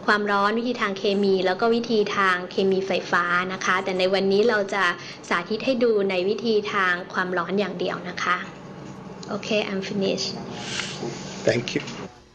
ความร้อนวิธีทางเคมีแล้วก็วิธีทางเคมีไฟฟ้านะคะแต่ในวันนี้เราจะสาธิตให้ดูในวิธีทางความร้อนอย่างเดียวนะคะโอเค I'm finished Thank you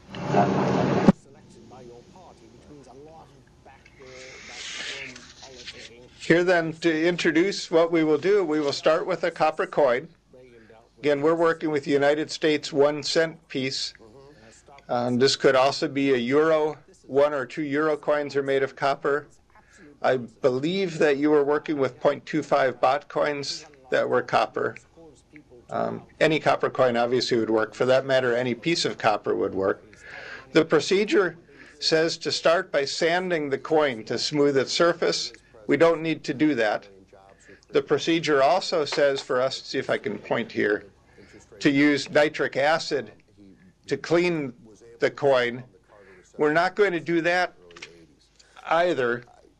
Here then to introduce what we will do, we will start with a copper coin. Again, we're working with the United States 1 cent piece. This could also be a euro. 1 or 2 euro coins are made of copper. I believe that you were working with 0.25 baht coins that were copper. Any copper coin obviously would work. For that matter, any piece of copper would work. The procedure says to start by sanding the coin to smooth its surface. We don't need to do that. The procedure also says for us, see if I can point here, to use nitric acid to clean the coin. We're not going to do that either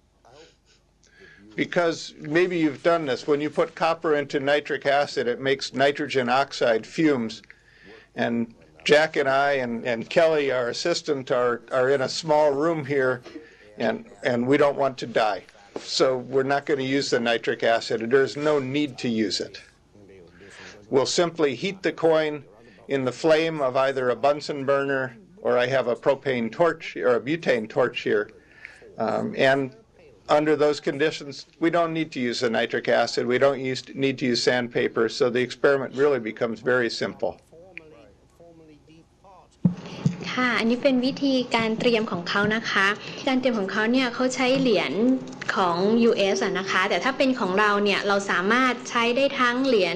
because maybe you've done this. When you put copper into nitric acid, it makes nitrogen oxide fumes. And Jack and I and Kelly, our assistant, are in a small room here, and we don't want to die. So we're not going to use the nitric acid. There's no need to use it. We'll simply heat the coin in the flame of either a Bunsen burner or I have a propane torch or a butane torch here. And under those conditions, we don't need to use the nitric acid. We don't need to use sandpaper. So the experiment really becomes very simple. ค่ะอันนี้เป็นวิธีการเตรียมของเขานะคะการเตรียมของเขาเนี่ยเขาใช้เหรียญของ US นะคะแต่ถ้าเป็นของเราเนี่ยเราสามารถใช้ได้ทั้งเหรียญ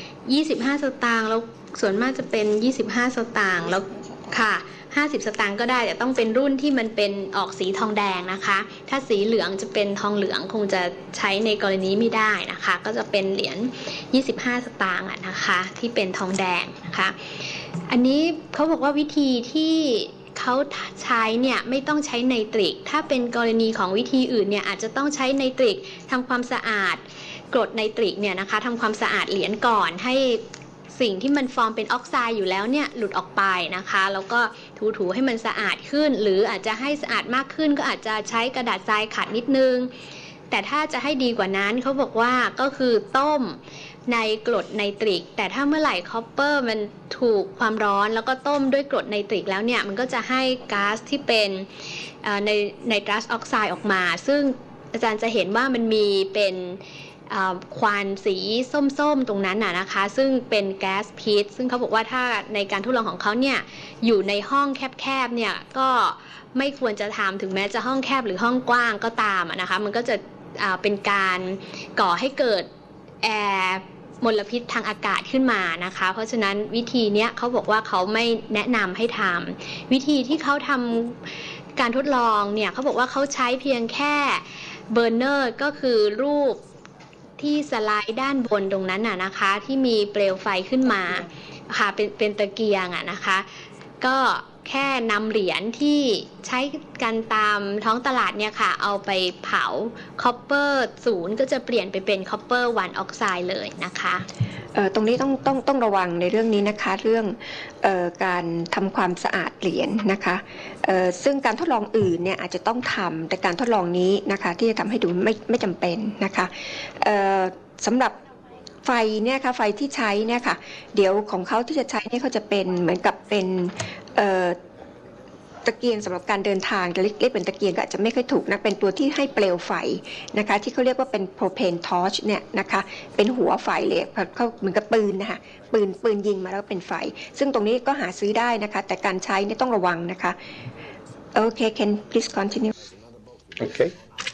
25สตางค์แล้วส่วนมากจะเป็น25สตางค์แล้วค่ะ50สตางค์ก็ได้แต่ต้องเป็นรุ่นที่มันเป็นออกสีทองแดงนะคะถ้าสีเหลืองจะเป็นทองเหลืองคงจะใช้ในกรณีไม่ได้นะคะก็จะเป็นเหรียญ25สตางค์นะคะที่เป็นทองแดงนะคะอันนี้เขาบอกว่าวิธีที่เขาใช้เนี่ยไม่ต้องใช้ไนตริกถ้าเป็นกรณีของวิธีอื่นเนี่ยอาจจะต้องใช้ไนตริกทำความสะอาดกรดไนตริกเนี่ยนะคะทำความสะอาดเหรียญก่อนให้สิ่งที่มันฟอร์มเป็นออกไซด์อยู่แล้วเนี่ยหลุดออกไปนะคะแล้วก็ถูๆให้มันสะอาดขึ้นหรืออาจจะให้สะอาดมากขึ้นก็อาจจะใช้กระดาษทรายขัดนิดนึงแต่ถ้าจะให้ดีกว่านั้นเขาบอกว่าก็คือต้มในกรดไนตริกแต่ถ้าเมื่อไหร่คอปเปอร์มันถูกความร้อนแล้วก็ต้มด้วยกรดไนตริกแล้วเนี่ยมันก็จะให้ก๊าซที่เป็นในไนตรัสออกไซด์ออกมาซึ่งอาจารย์จะเห็นว่ามันมีเป็นควันสีส้มๆตรงนั้นนะคะซึ่งเป็นแก๊สพิษซึ่งเขาบอกว่าถ้าในการทดลองของเขาเนี่ยอยู่ในห้องแคบๆเนี่ยก็ไม่ควรจะทำถึงแม้จะห้องแคบหรือห้องกว้างก็ตามนะคะมันก็จะเป็นการก่อให้เกิดแอร์มลพิษทางอากาศขึ้นมานะคะเพราะฉะนั้นวิธีนี้เขาบอกว่าเขาไม่แนะนำให้ทำวิธีที่เขาทำการทดลองเนี่ยเขาบอกว่าเขาใช้เพียงแค่เบอร์เนอร์ก็คือรูปที่สไลด์ด้านบนตรงนั้นนะคะที่มีเปลวไฟขึ้นมาค่ะเป็นตะเกียงนะคะก็แค่นำเหรียญที่ใช้กันตามท้องตลาดเนี่ยค่ะเอาไปเผาคอปเปอร์0ก็จะเปลี่ยนไปเป็นคอปเปอร์1ออกไซด์เลยนะคะตรงนี้ต้องระวังในเรื่องนี้นะคะเรื่องการทำความสะอาดเหรียญนะคะซึ่งการทดลองอื่นเนี่ยอาจจะต้องทำแต่การทดลองนี้นะคะที่จะทำให้ดูไม่จำเป็นนะคะสำหรับไฟเนี่ยค่ะไฟที่ใช้เนี่ยค่ะเดี๋ยวของเขาที่จะใช้เนี่ยเขาจะเป็นเหมือนกับเป็นตะเกียงสำหรับการเดินทางจะเรียกเป็นตะเกียงก็อาจจะไม่ค่อยถูกนะเป็นตัวที่ให้เปลวไฟนะคะที่เขาเรียกว่าเป็น propane torch เนี่ยนะคะเป็นหัวไฟเลยเขาเหมือนกับปืนนะคะปืนยิงมาแล้วเป็นไฟซึ่งตรงนี้ก็หาซื้อได้นะคะแต่การใช้เนี่ยต้องระวังนะคะโอเค can please continue Okay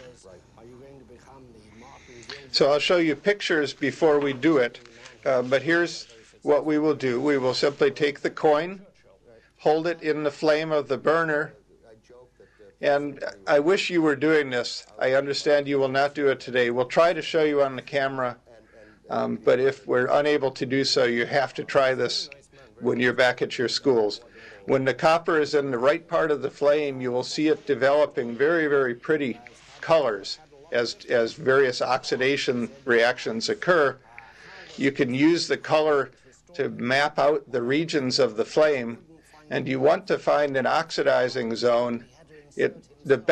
So I'll show you pictures before we do it but here's what we will do we will simply take the coin hold it in the flame of the burner. And I wish you were doing this. I understand you will not do it today. We'll try to show you on the camera, but if we're unable to do so, you have to try this when you're back at your schools. When the copper is in the right part of the flame, you will see it developing very, very pretty colors as various oxidation reactions occur. You can use the color to map out the regions of the flame. And you want to find an oxidizing zone. The